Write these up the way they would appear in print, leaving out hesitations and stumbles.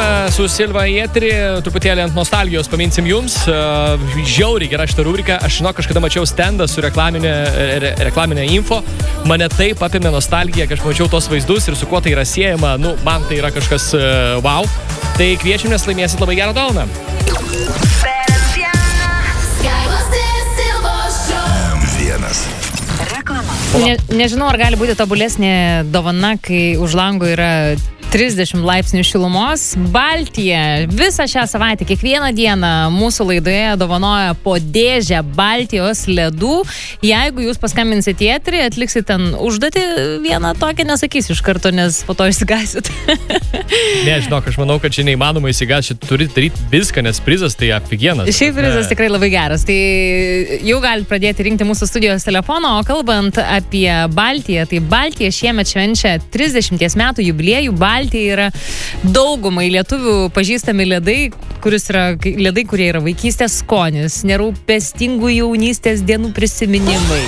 su Silva į eterį, truputėlį ant nostalgijos paminsim jums. Žiauriai gera šita rubrika. Aš kažkada mačiau standą su reklaminė info. Mane taip apėmė nostalgija, kai aš mačiau tos vaizdus ir su kuo tai yra siejama. Man tai yra kažkas wow. Tai kviečiam, nes laimėsit labai gerą dovaną. Nežinau, ar gali būti tobulesnė dovana, kai už lango yra 30 laipsnių šilumos. Baltija visą šią savaitę, kiekvieną dieną mūsų laidoje dovanoja po dėžę Baltijos ledų. Jeigu jūs paskambinsite į eterį, atliksit ten užduotį vieną tokią, nesakysiu iš karto, nes po to išsigasit. Žinok, aš manau, kad čia neįmanoma išsigąs, čia turi daryti viską, nes prizas tai apigienas. Šiaip prizas tikrai labai geras. Tai jau galite pradėti rinkti mūsų studijos telefoną, o kalbant apie Baltiją, tai Baltija šiemet švenčia 30 metų jubiliejų. Baltija yra daugumai lietuvių pažįstami ledai, kurie yra vaikystės skonis, nerūpestingų jaunystės dienų prisiminimai.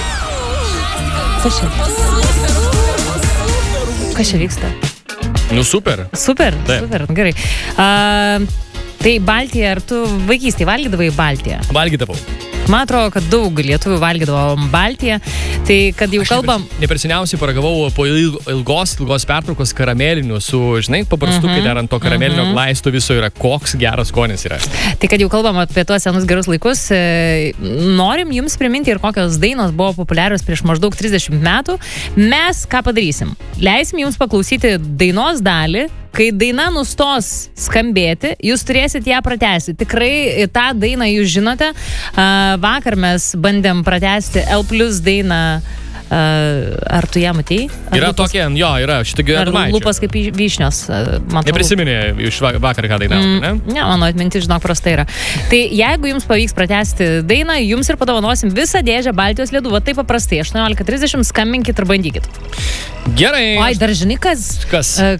Kas čia vyksta? Super. Super, gerai. Tai Baltija, ar tu vaikystėje valgydavai Baltiją? Valgydavau. Man atrodo, kad daug lietuvių valgydavo Baltiją. Tai kad jau kalbam... Neperseniausiai paragavau po ilgos pertraukos karamelinių su, paprastukai dar ant to karamelinio glaisto viso yra, koks geras skonis yra. Tai kad jau kalbam apie tuos senus gerus laikus, norim jums priminti ir kokios dainos buvo populiarios prieš maždaug 30 metų. Mes ką padarysim? Leisim jums paklausyti dainos dalį. Kai daina nustos skambėti, jūs turėsit ją pratęsti. Tikrai tą dainą jūs žinote. Vakar mes bandėm pratęsti L+ dainą. Ar tu ją matei? Yra tokia, yra. Šitą gyvenimą. Ar lūpas kaip vyšnios? Neprisiminė iš vakar ką dainavo, ne? Ne, mano atmintis, žinok, prastai yra. Tai jeigu jums pavyks pratęsti dainą, jums ir padovanosim visą dėžę Baltijos ledų. Va taip paprastai, 18:30 skambinkit ir bandykit. Gerai. Oi, dar žinai, kas